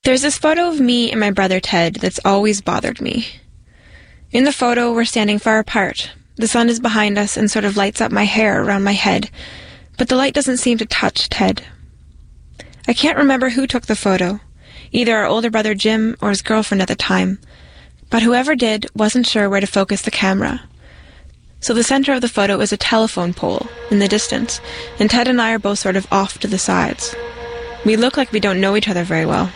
There's this photo of me and my brother Ted that's always bothered me. In the photo, we're standing far apart. The sun is behind us and sort of lights up my hair around my head, but the light doesn't seem to touch Ted. I can't remember who took the photo, either our older brother Jim or his girlfriend at the time, but whoever did wasn't sure where to focus the camera. So the center of the photo is a telephone pole in the distance, and Ted and I are both sort of off to the sides. We look like we don't know each other very well.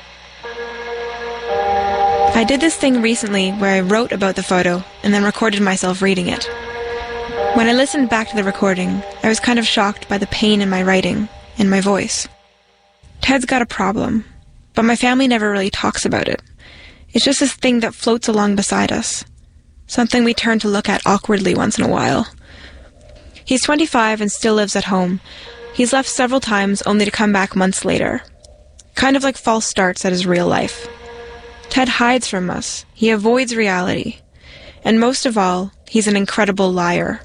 I did this thing recently where I wrote about the photo and then recorded myself reading it. When I listened back to the recording, I was kind of shocked by the pain in my writing and my voice. Ted's got a problem, but my family never really talks about it. It's just this thing that floats along beside us, something we turn to look at awkwardly once in a while. He's 25 and still lives at home. He's left several times only to come back months later. Kind of like false starts at his real life. Ted hides from us. He avoids reality. And most of all, he's an incredible liar.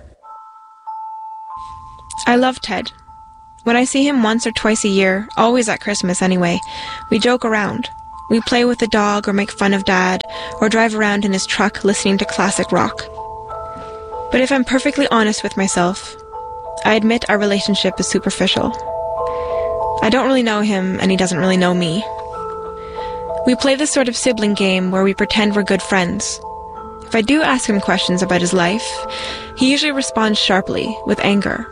I love Ted. When I see him once or twice a year, always at Christmas anyway, we joke around. We play with the dog or make fun of Dad, or drive around in his truck listening to classic rock. But if I'm perfectly honest with myself, I admit our relationship is superficial. I don't really know him, and he doesn't really know me. We play this sort of sibling game where we pretend we're good friends. If I do ask him questions about his life, he usually responds sharply, with anger.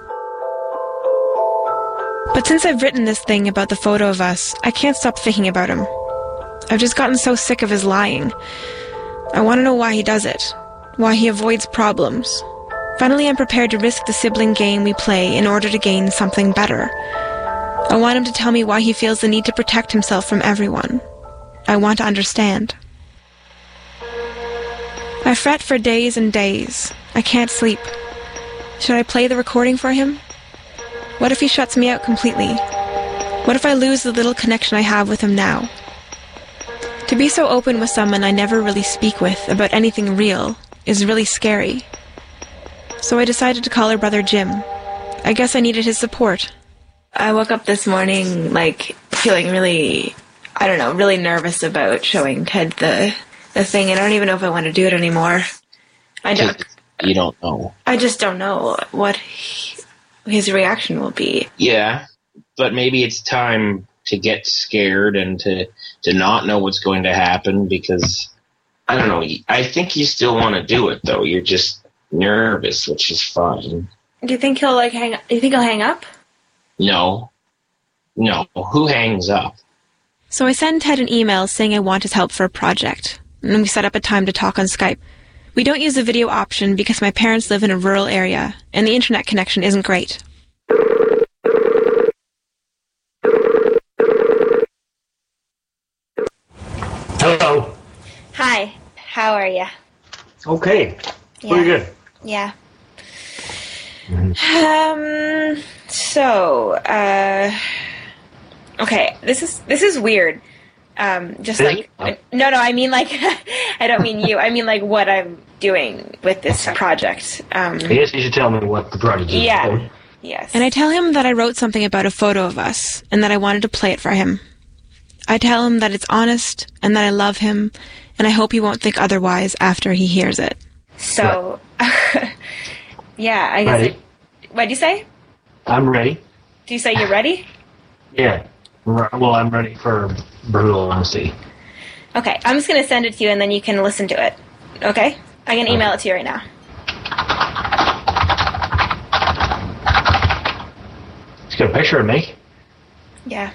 But since I've written this thing about the photo of us, I can't stop thinking about him. I've just gotten so sick of his lying. I want to know why he does it, why he avoids problems. Finally, I'm prepared to risk the sibling game we play in order to gain something better. I want him to tell me why he feels the need to protect himself from everyone. I want to understand. I fret for days and days. I can't sleep. Should I play the recording for him? What if he shuts me out completely? What if I lose the little connection I have with him now? To be so open with someone I never really speak with about anything real is really scary. So I decided to call her brother Jim. I guess I needed his support. I woke up this morning, feeling really nervous about showing Ted the thing. I don't even know if I want to do it anymore. You don't know. I just don't know what his reaction will be. Yeah, but maybe it's time to get scared and to not know what's going to happen because, I don't know, I think you still want to do it, though. You're just nervous, which is fine. Do you think he'll, hang up? Do you think he'll hang up? No. Who hangs up? So I send Ted an email saying I want his help for a project, and we set up a time to talk on Skype. We don't use the video option because my parents live in a rural area, and the internet connection isn't great. Hello. Hi. How are you? Okay. Yeah. Pretty good. Yeah. Mm-hmm. Okay, this is weird. No, I mean I don't mean you. I mean what I'm doing with this project. I guess you should tell me what the project is. Yeah. Yes. And I tell him that I wrote something about a photo of us, and that I wanted to play it for him. I tell him that it's honest, and that I love him, and I hope he won't think otherwise after he hears it. So, yeah, I guess... What'd you say? I'm ready. Do you say you're ready? Yeah. Well, I'm ready for brutal honesty. Okay, I'm just going to send it to you, and then you can listen to it. Okay? I'm going to email it to you right now. It's got a picture of me. Yeah.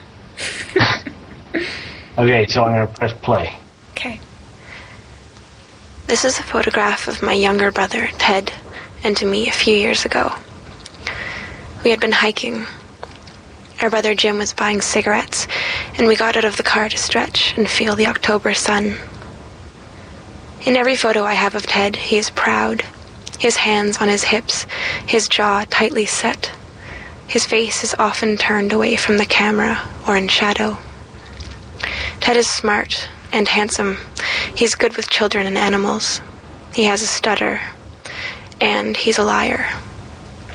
Okay, so I'm going to press play. Okay. This is a photograph of my younger brother, Ted, and to me a few years ago. We had been hiking. Our brother Jim was buying cigarettes, and we got out of the car to stretch and feel the October sun. In every photo I have of Ted, he is proud, his hands on his hips, his jaw tightly set. His face is often turned away from the camera or in shadow. Ted is smart and handsome. He's good with children and animals. He has a stutter, and he's a liar.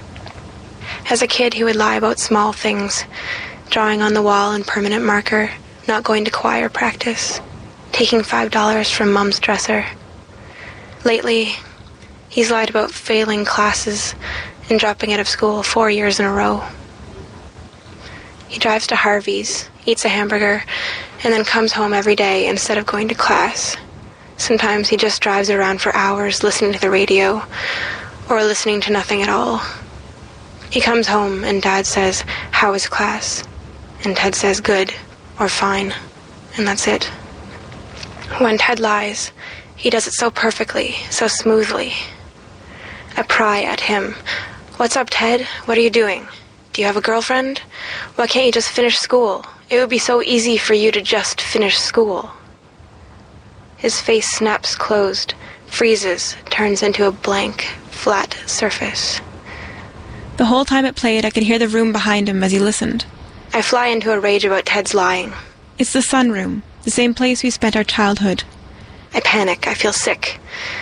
As a kid, he would lie about small things, drawing on the wall in permanent marker, not going to choir practice, taking $5 from Mom's dresser. Lately, he's lied about failing classes and dropping out of school 4 years in a row. He drives to Harvey's, eats a hamburger, and then comes home every day instead of going to class. Sometimes he just drives around for hours listening to the radio, or listening to nothing at all. He comes home and Dad says, "How was class?" And Ted says, "Good," or "Fine," and that's it. When Ted lies, he does it so perfectly, so smoothly. I pry at him. "What's up, Ted? What are you doing? Do you have a girlfriend? Why can't you just finish school? It would be so easy for you to just finish school." His face snaps closed, freezes, turns into a blank, flat surface. The whole time it played, I could hear the room behind him as he listened. I fly into a rage about Ted's lying. It's the sunroom, the same place we spent our childhood. I panic. I feel sick.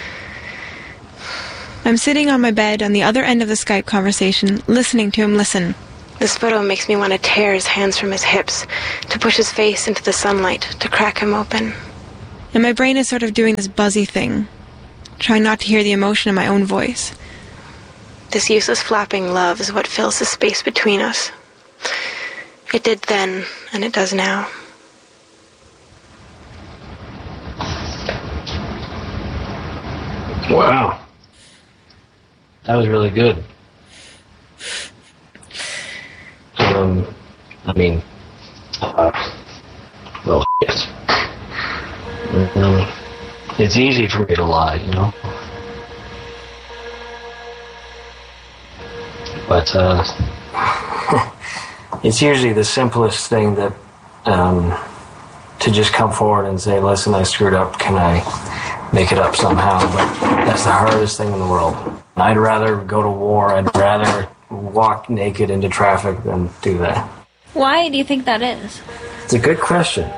I'm sitting on my bed on the other end of the Skype conversation, listening to him listen. This photo makes me want to tear his hands from his hips, to push his face into the sunlight, to crack him open. And my brain is sort of doing this buzzy thing, trying not to hear the emotion in my own voice. This useless flapping love is what fills the space between us. It did then, and it does now. Wow. That was really good. I mean, well, yes. It's easy for me to lie, you know? But, it's usually the simplest thing that, to just come forward and say, "Listen, I screwed up, can I make it up somehow?" But that's the hardest thing in the world. I'd rather go to war, I'd rather walk naked into traffic than do that. Why do you think that is? It's a good question.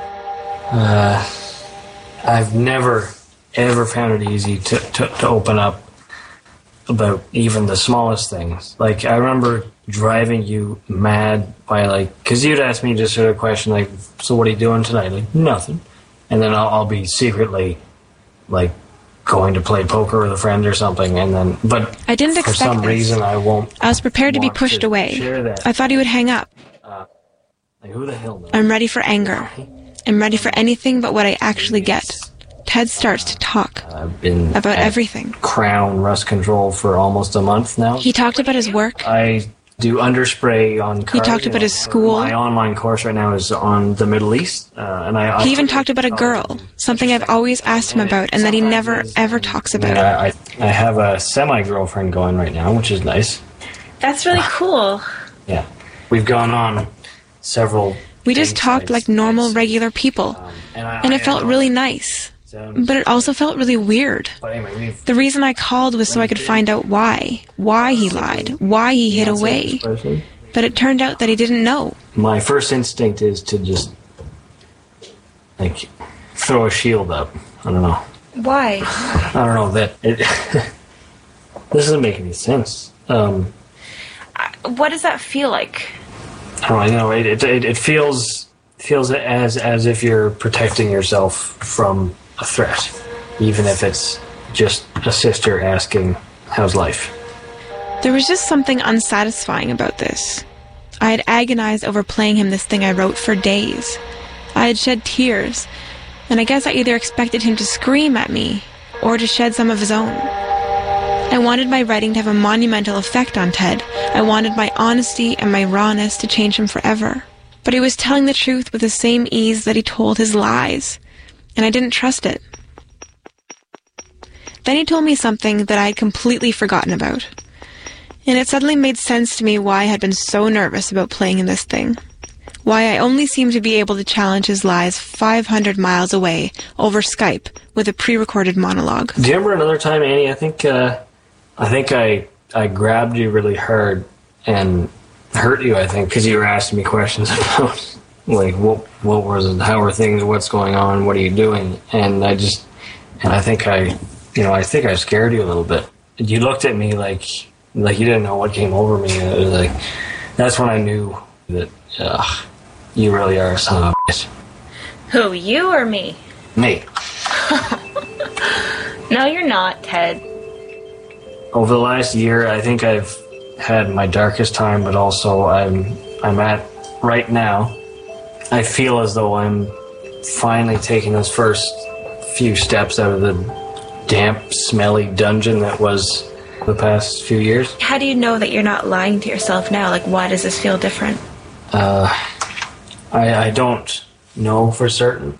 I've never, ever found it easy to open up about even the smallest things. Like, I remember driving you mad by, like, because you'd ask me just sort of a question like, "So what are you doing tonight?" Like, "Nothing." And then I'll be secretly, like, going to play poker with a friend or something, and then, but I didn't for expect some this. reason I won't. I was prepared to be want pushed away. share that. I thought he would hang up. Like, who the hell knows? I'm ready for anger. I'm ready for anything but what I actually get. Ted starts to talk I've been about at everything. Crown Rust Control for almost a month now. He talked about his work. I do underspray on cars. He talked about his school. My online course right now is on the Middle East, and I. He even talked about a girl, something I've always asked him about and that he never, ever talks about. I have a semi-girlfriend going right now, which is nice. That's really cool. Yeah. We've gone on several. We just date talked sites, like normal, regular people. And it felt really nice. But it also felt really weird. But anyway, The reason I called was so I could find out why he lied, why he hid away. But it turned out that he didn't know. my first instinct is to just, like, throw a shield up. I don't know. Why? I don't know that it. This doesn't make any sense. What does that feel like? I don't know. It feels as if you're protecting yourself from a threat, even if it's just a sister asking, "How's life?" There was just something unsatisfying about this. I had agonized over playing him this thing I wrote for days. I had shed tears, and I guess I either expected him to scream at me or to shed some of his own. I wanted my writing to have a monumental effect on Ted. I wanted my honesty and my rawness to change him forever. But he was telling the truth with the same ease that he told his lies, and I didn't trust it. Then he told me something that I had completely forgotten about, and it suddenly made sense to me why I had been so nervous about playing in this thing. Why I only seemed to be able to challenge his lies 500 miles away over Skype with a pre-recorded monologue. Do you remember another time, Annie? I think I grabbed you really hard and hurt you. I think because you were asking me questions about like what was it, how are things, what's going on, what are you doing, and I think I scared you a little bit. You looked at me like you didn't know what came over me. It was like that's when I knew that you really are a son of a bitch. Who, you or me? Me. No, you're not, Ted. Over the last year, I think I've had my darkest time, but also I'm at right now. I feel as though I'm finally taking those first few steps out of the damp, smelly dungeon that was the past few years. How do you know that you're not lying to yourself now? Like, why does this feel different? I don't know for certain.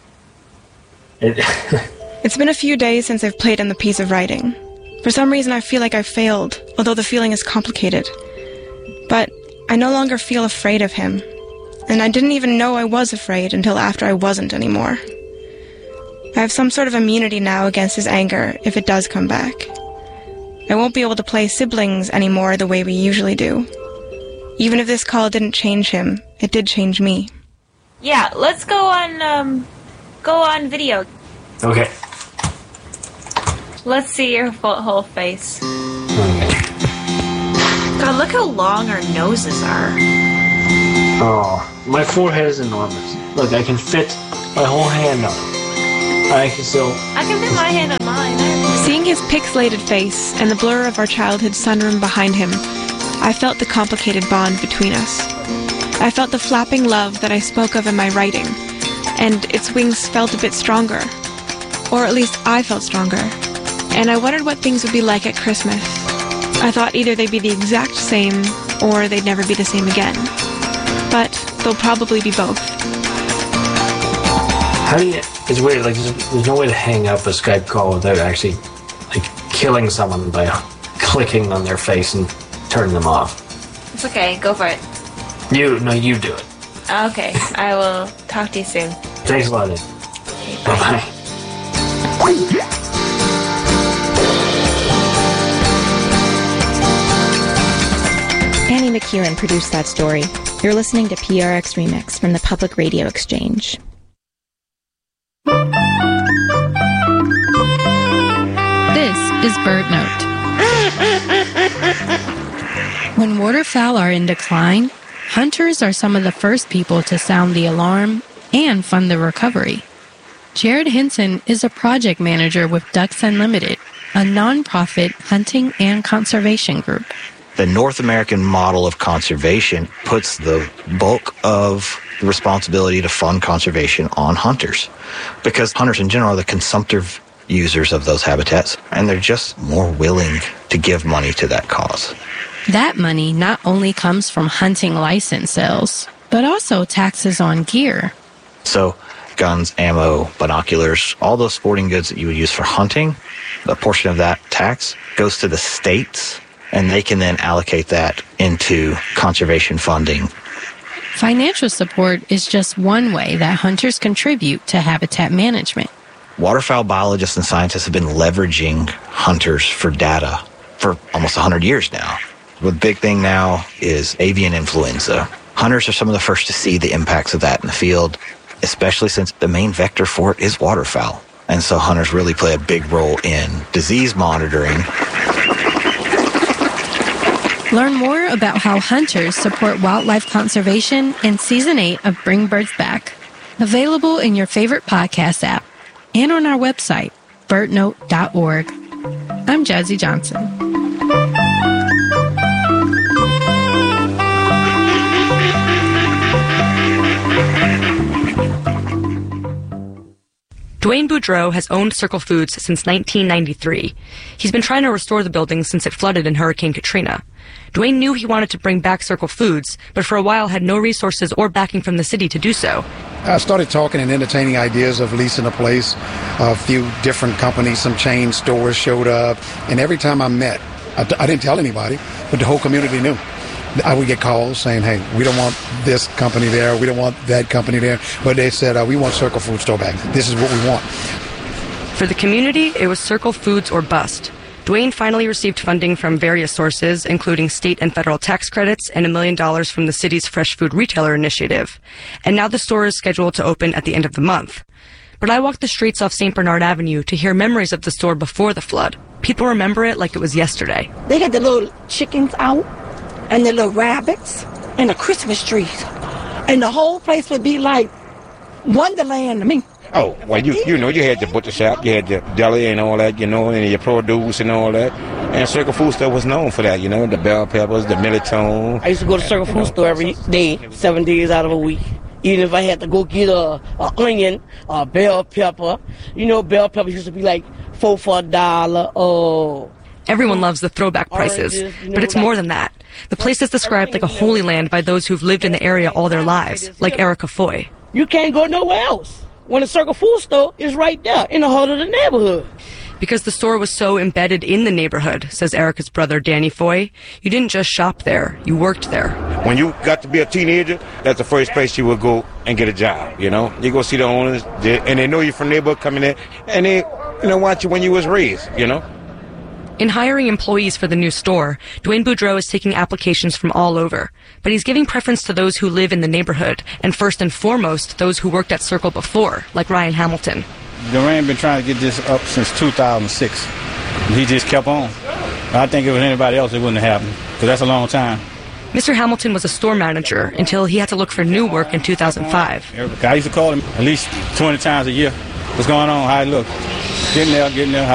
It's been a few days since I've played on the piece of writing. For some reason, I feel like I've failed, although the feeling is complicated. But I no longer feel afraid of him. And I didn't even know I was afraid until after I wasn't anymore. I have some sort of immunity now against his anger if it does come back. I won't be able to play siblings anymore the way we usually do. Even if this call didn't change him, it did change me. Yeah, let's go on video. Okay. Let's see your whole face. Okay. God, look how long our noses are. Oh, my forehead is enormous. Look, I can fit my whole hand on it. I can fit my hand on mine. Seeing his pixelated face and the blur of our childhood sunroom behind him, I felt the complicated bond between us. I felt the flapping love that I spoke of in my writing, and its wings felt a bit stronger. Or at least I felt stronger. And I wondered what things would be like at Christmas. I thought either they'd be the exact same, or they'd never be the same again. But they'll probably be both. How do you... It's weird, like, there's no way to hang up a Skype call without actually, like, killing someone by clicking on their face and turning them off. It's okay, go for it. You do it. Okay, I will talk to you soon. Thanks a lot, Ed. Bye-bye. Annie McEwen produced that story. You're listening to PRX Remix from the Public Radio Exchange. This is BirdNote. When waterfowl are in decline, hunters are some of the first people to sound the alarm and fund the recovery. Jared Hinson is a project manager with Ducks Unlimited, a nonprofit hunting and conservation group. The North American model of conservation puts the bulk of the responsibility to fund conservation on hunters, because hunters in general are the consumptive users of those habitats, and they're just more willing to give money to that cause. That money not only comes from hunting license sales, but also taxes on gear. So guns, ammo, binoculars, all those sporting goods that you would use for hunting, a portion of that tax goes to the states, and they can then allocate that into conservation funding. Financial support is just one way that hunters contribute to habitat management. Waterfowl biologists and scientists have been leveraging hunters for data for almost 100 years now. The big thing now is avian influenza. Hunters are some of the first to see the impacts of that in the field, especially since the main vector for it is waterfowl. And so hunters really play a big role in disease monitoring. Learn more about how hunters support wildlife conservation in Season 8 of Bring Birds Back. Available in your favorite podcast app and on our website, birdnote.org. I'm Jazzy Johnson. Dwayne Boudreau has owned Circle Foods since 1993. He's been trying to restore the building since it flooded in Hurricane Katrina. Dwayne knew he wanted to bring back Circle Foods, but for a while had no resources or backing from the city to do so. I started talking and entertaining ideas of leasing a place. A few different companies, some chain stores showed up, and every time I met, I didn't tell anybody, but the whole community knew. I would get calls saying, hey, we don't want this company there, we don't want that company there, but they said, we want Circle Food store back. This is what we want. For the community, it was Circle Foods or bust. Dwayne finally received funding from various sources, including state and federal tax credits and $1 million from the city's Fresh Food Retailer Initiative. And now the store is scheduled to open at the end of the month. But I walked the streets off St. Bernard Avenue to hear memories of the store before the flood. People remember it like it was yesterday. They had the little chickens out, and the little rabbits, and the Christmas trees. And the whole place would be like wonderland to me. Oh, well, you know, you had the butcher shop, you had the deli and all that, you know, and your produce and all that. And Circle Food Store was known for that, you know, the bell peppers, the Militone. I used to go to Circle Food Store every day, 7 days out of a week. Even if I had to go get a onion, a bell pepper. You know, bell peppers used to be like $4 for $1. Oh. Everyone loves the throwback prices, but it's more than that. The place is described like a holy land by those who've lived in the area all their lives, like Erica Foy. You can't go nowhere else when the Circle Food Store is right there in the heart of the neighborhood. Because the store was so embedded in the neighborhood, says Erica's brother Danny Foy, you didn't just shop there, you worked there. When you got to be a teenager, that's the first place you would go and get a job, you know. You go see the owners, and they know you from neighborhood coming in, and they, you know, watch you when you was raised, you know. In hiring employees for the new store, Dwayne Boudreau is taking applications from all over, but he's giving preference to those who live in the neighborhood, and first and foremost, those who worked at Circle before, like Ryan Hamilton. Duran been trying to get this up since 2006. He just kept on. I think if it was anybody else, it wouldn't have happened, because that's a long time. Mr. Hamilton was a store manager until he had to look for new work in 2005. I used to call him at least 20 times a year. What's going on? How it look? Getting there,